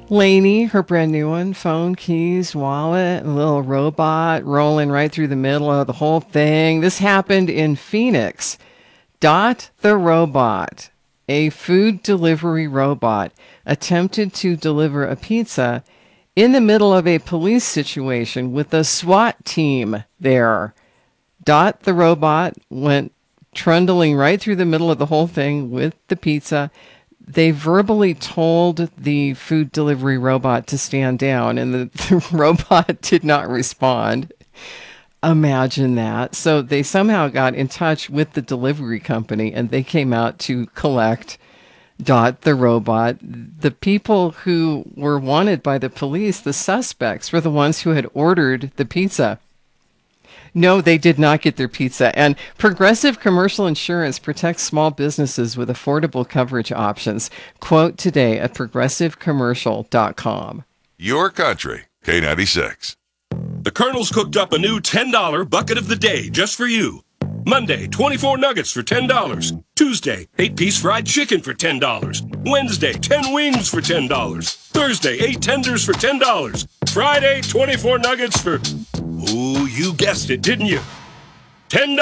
Lainey, her brand new one, phone, keys, wallet, a little robot rolling right through the middle of the whole thing. This happened in Phoenix. Dot the robot, a food delivery robot, attempted to deliver a pizza in the middle of a police situation with a SWAT team there. Dot the robot went trundling right through the middle of the whole thing with the pizza. They verbally told the food delivery robot to stand down, and the robot did not respond. Imagine that. So they somehow got in touch with the delivery company, and they came out to collect Dot the robot. The people who were wanted by the police, the suspects, were the ones who had ordered the pizza. No, they did not get their pizza. And Progressive Commercial Insurance protects small businesses with affordable coverage options. Quote today at progressivecommercial.com. Your country, K96. The Colonel's cooked up a new $10 bucket of the day just for you. Monday, 24 nuggets for $10. Tuesday, 8-piece fried chicken for $10. Wednesday, 10 wings for $10. Thursday, 8 tenders for $10. Friday, 24 nuggets for... Ooh, you guessed it, didn't you? $10.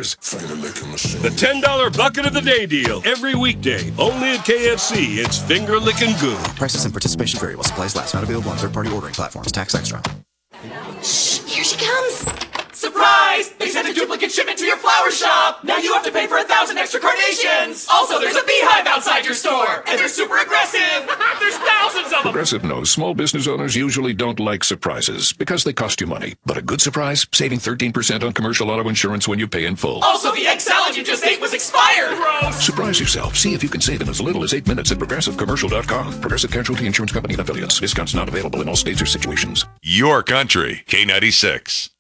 The $10 bucket of the day deal. Every weekday, only at KFC. It's finger licking good. Prices and participation vary while supplies last. Not available on third-party ordering platforms. Tax extra. Shh, here she comes. Surprise! They sent a duplicate shipment to your flower shop! Now you have to pay for 1,000 extra carnations! Also, there's a beehive outside your store! And they're super aggressive! There's thousands of them! Progressive knows small business owners usually don't like surprises because they cost you money. But a good surprise? Saving 13% on commercial auto insurance when you pay in full. Also, the egg salad you just ate was expired! Gross! Surprise yourself. See if you can save in as little as 8 minutes at progressivecommercial.com. Progressive Casualty Insurance Company and affiliates. Discounts not available in all states or situations. Your country, K96.